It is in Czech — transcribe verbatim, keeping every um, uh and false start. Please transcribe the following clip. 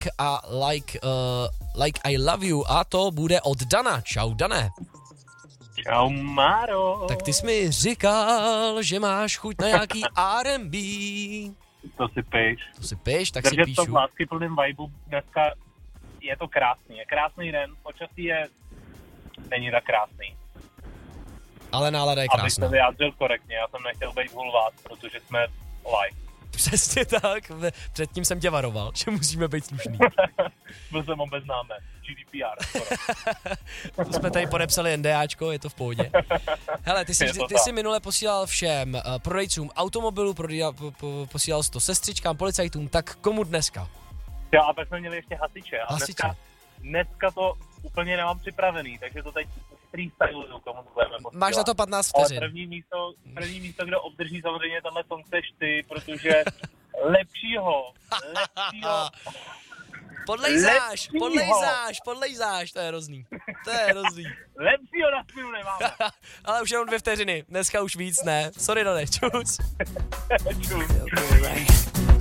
a like, uh, like I love you a to bude od Dana. Čau, Dané. Čau, Máro. Tak ty jsi mi říkal, že máš chuť na nějaký R and B. To si píš. To si píš, tak Takže si píšu. to v láskyplným vibu dneska je to krásný. Je krásný den, počasí je není tak krásný. Ale nálada je Abych krásná. se vyjádřil korektně, já jsem nechtěl být hulvát, protože jsme live. Přesně tak, předtím jsem tě varoval, že musíme být slušný. Byl jsem obeznámen, G D P R. To jsme tady podepsali NDAčko, je to v pohodě. Hele, ty jsi, ty, ty jsi minule posílal všem uh, prodejcům automobilů, prodejal, po, po, posílal jsi to sestřičkám, policajtům, tak komu dneska? Jo, a pak jsme měli ještě hasiče. A Hasiče. dneska, dneska to úplně nemám připravený, takže to teď freestyluju, komu to budeme posílat. Máš na to patnáct Ale vteřin. první místo, první místo, kdo obdrží samozřejmě tenhle song, seš ty, protože lepšího, lepšího, Podlejzáš, lepšího. podlejzáš, podlejzáš, to je hrozný. To je hrozný. lepšího na spilu nemáme. Ale už jenom dvě vteřiny, dneska už víc ne. Sorry, Dane, čus. Čus.